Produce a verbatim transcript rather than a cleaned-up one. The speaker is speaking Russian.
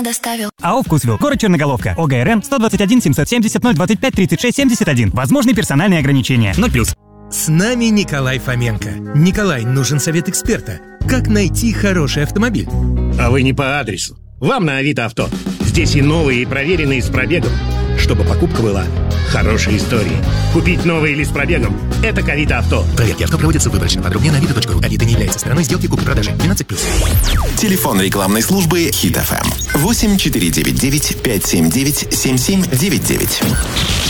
бесплатно доставил. АО «Вкусвилл», город Черноголовка, ОГРН сто двадцать один семьсот семьдесят ноль двадцать пять тридцать шесть семьдесят один. Возможны персональные ограничения. ноль плюс. С нами Николай Фоменко. Николай, нужен совет эксперта. Как найти хороший автомобиль? А вы не по адресу. Вам на Авито Авто. Здесь и новые, и проверенные с пробегом. Чтобы покупка была хорошей историей. Купить новый или с пробегом – это к Авито Авто. Проверки авто проводятся выборочно. Подробнее на авито точка ру. Авито не является стороной сделки купли-продажи. двенадцать плюс. Телефон рекламной службы Хит эф эм. восемь четыре девять девять пять семь девять семь семь девять девять.